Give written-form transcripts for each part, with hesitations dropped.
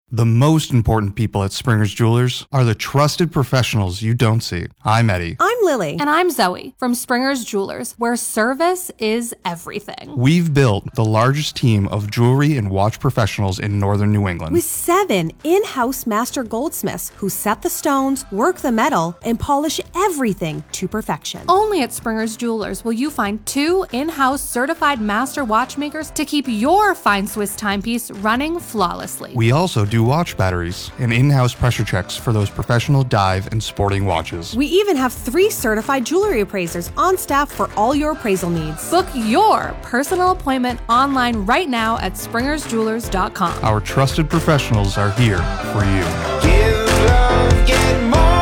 The most important people at Springer's Jewelers are the trusted professionals you don't see. I'm Eddie. I'm Lily. And I'm Zoe from Springer's Jewelers, where service is everything. We've built the largest team of jewelry and watch professionals in northern New England. With 7 in-house master goldsmiths who set the stones, work the metal, and polish everything to perfection. Only at Springer's Jewelers will you find 2 in-house certified master watchmakers to keep your fine Swiss timepiece running flawlessly. We also do watch batteries and in-house pressure checks for those professional dive and sporting watches. We even have 3 certified jewelry appraisers on staff for all your appraisal needs. Book your personal appointment online right now at springersjewelers.com. Our trusted professionals are here for you. Give love, get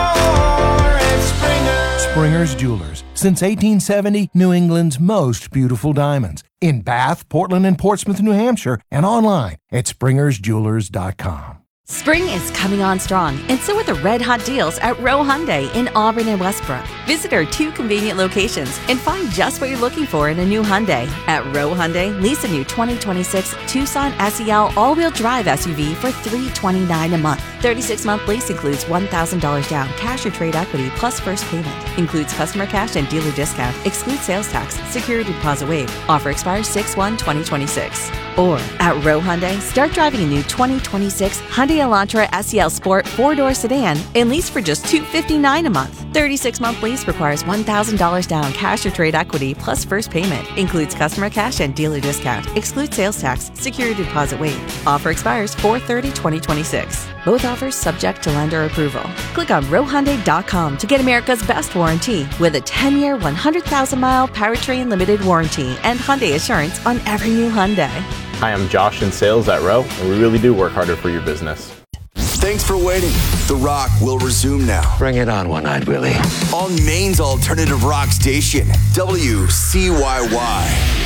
more at Springer. Springer's Jewelers. Since 1870, New England's most beautiful diamonds. In Bath, Portland, and Portsmouth, New Hampshire, and online at springersjewelers.com. Spring is coming on strong, and so are the red-hot deals at Rowe Hyundai in Auburn and Westbrook. Visit our 2 convenient locations and find just what you're looking for in a new Hyundai. At Rowe Hyundai, lease a new 2026 Tucson SEL all-wheel drive SUV for $329 a month. 36-month lease includes $1,000 down, cash or trade equity, plus first payment. Includes customer cash and dealer discount. Excludes sales tax. Security deposit waived. Offer expires 6/1/2026. Or at Rowe Hyundai, start driving a new 2026 Hyundai Elantra SEL Sport 4-door sedan and lease for just $259 a month. 36-month lease requires $1,000 down, cash or trade equity, plus first payment. Includes customer cash and dealer discount. Excludes sales tax. Security deposit waived. Offer expires 4/30/2026. Both offers subject to lender approval. Click on RoweHyundai.com to get America's best warranty with a 10-year, 100,000-mile powertrain limited warranty and Hyundai Assurance on every new Hyundai. Hi, I'm Josh in sales at Rowe, and we really do work harder for your business. Thanks for waiting. The Rock will resume now. Bring it on, One-Eyed Willie. On Maine's alternative rock station, WCYY.